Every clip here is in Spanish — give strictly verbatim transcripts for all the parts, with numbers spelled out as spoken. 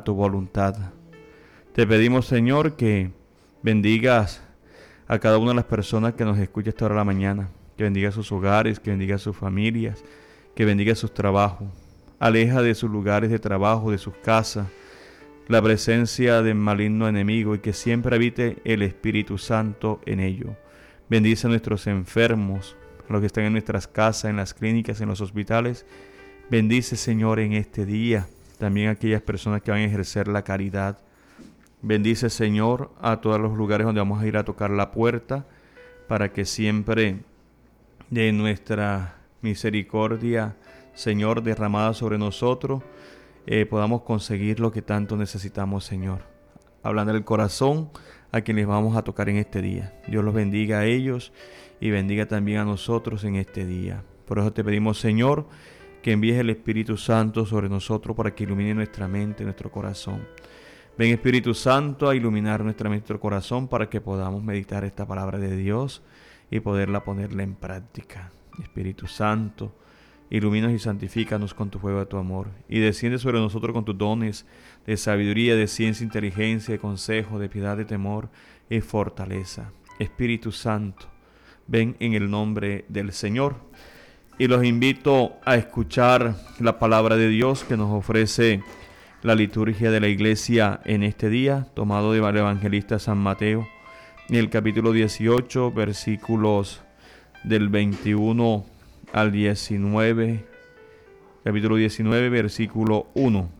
tu voluntad. Te pedimos, Señor, que bendigas a cada una de las personas que nos escucha esta hora de la mañana, que bendiga sus hogares, que bendiga sus familias, que bendiga sus trabajos. Aleja de sus lugares de trabajo, de sus casas, la presencia del maligno enemigo y que siempre habite el Espíritu Santo en ello. Bendice a nuestros enfermos, los que están en nuestras casas, en las clínicas, en los hospitales. Bendice, Señor, en este día también a aquellas personas que van a ejercer la caridad. Bendice, Señor, a todos los lugares donde vamos a ir a tocar la puerta para que siempre de nuestra misericordia, Señor, derramada sobre nosotros, eh, podamos conseguir lo que tanto necesitamos, Señor. Hablando del corazón a quienes vamos a tocar en este día. Dios los bendiga a ellos y bendiga también a nosotros en este día. Por eso te pedimos, Señor, que envíes el Espíritu Santo sobre nosotros para que ilumine nuestra mente, nuestro corazón. Ven, Espíritu Santo, a iluminar nuestra mente y nuestro corazón para que podamos meditar esta palabra de Dios y poderla ponerla en práctica. Espíritu Santo, ilumínanos y santifícanos con tu fuego de tu amor y desciende sobre nosotros con tus dones de sabiduría, de ciencia, inteligencia, de consejo, de piedad, de temor y fortaleza. Espíritu Santo, ven en el nombre del Señor. Y los invito a escuchar la palabra de Dios que nos ofrece la liturgia de la iglesia en este día, tomado del evangelista San Mateo, en el capítulo dieciocho, versículos del veintiuno al diecinueve, capítulo diecinueve, versículo uno.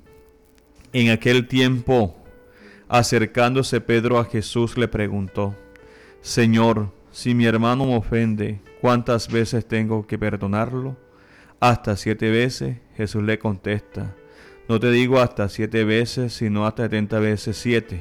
En aquel tiempo, acercándose Pedro a Jesús, le preguntó: Señor, si mi hermano me ofende, ¿cuántas veces tengo que perdonarlo? ¿Hasta siete veces? Jesús le contesta: no te digo hasta siete veces, sino hasta setenta veces siete.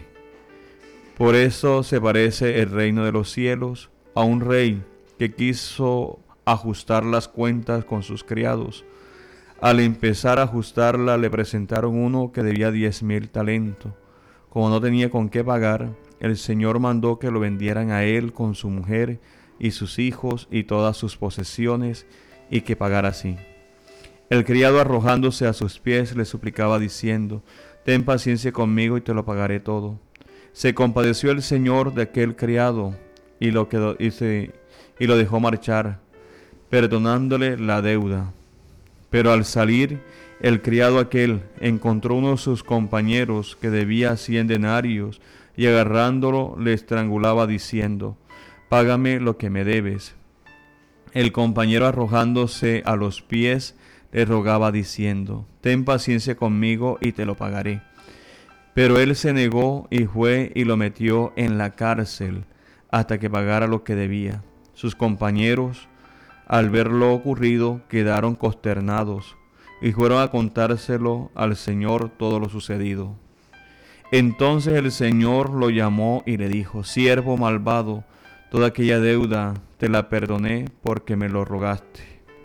Por eso se parece el reino de los cielos a un rey que quiso ajustar las cuentas con sus criados. Al empezar a ajustarla, le presentaron uno que debía diez mil talentos. Como no tenía con qué pagar, el Señor mandó que lo vendieran a él con su mujer y sus hijos y todas sus posesiones, y que pagara así. El criado, arrojándose a sus pies, le suplicaba diciendo: ten paciencia conmigo y te lo pagaré todo. Se compadeció el Señor de aquel criado y lo, quedó, y, se, y lo dejó marchar, perdonándole la deuda. Pero al salir, el criado aquel encontró uno de sus compañeros que debía cien denarios, y agarrándolo le estrangulaba diciendo: págame lo que me debes. El compañero, arrojándose a los pies, le rogaba diciendo: ten paciencia conmigo y te lo pagaré. Pero él se negó y fue y lo metió en la cárcel hasta que pagara lo que debía. Sus compañeros, al ver lo ocurrido, quedaron consternados y fueron a contárselo al Señor todo lo sucedido. Entonces el Señor lo llamó y le dijo: siervo malvado, toda aquella deuda te la perdoné porque me lo rogaste.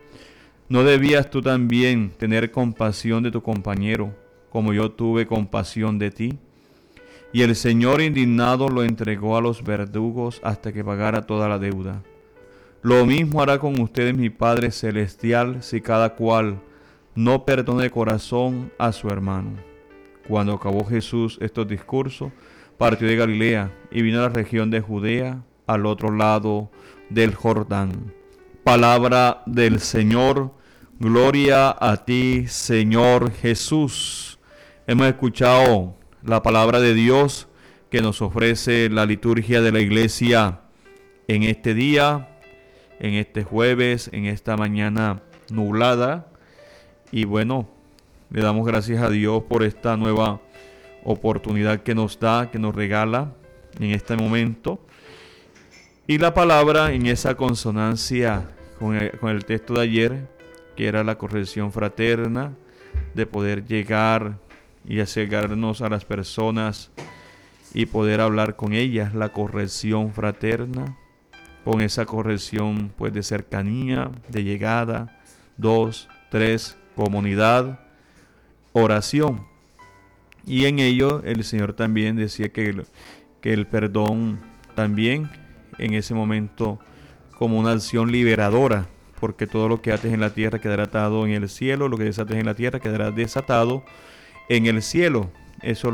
¿No debías tú también tener compasión de tu compañero, como yo tuve compasión de ti? Y el Señor, indignado, lo entregó a los verdugos hasta que pagara toda la deuda. Lo mismo hará con ustedes mi Padre Celestial, si cada cual no perdona de corazón a su hermano. Cuando acabó Jesús estos discursos, partió de Galilea y vino a la región de Judea, al otro lado del Jordán. Palabra del Señor. Gloria a ti, Señor Jesús. Hemos escuchado la palabra de Dios que nos ofrece la liturgia de la iglesia en este día, en este jueves, en esta mañana nublada. Y bueno, le damos gracias a Dios por esta nueva oportunidad que nos da, que nos regala en este momento. Y la palabra en esa consonancia con el, con el texto de ayer, que era la corrección fraterna, de poder llegar y acercarnos a las personas y poder hablar con ellas, la corrección fraterna, con esa corrección pues de cercanía, de llegada, dos, tres, comunidad, oración. Y en ello el Señor también decía que el, que el perdón también en ese momento como una acción liberadora, porque todo lo que ates en la tierra quedará atado en el cielo, lo que desates en la tierra quedará desatado en el cielo. Eso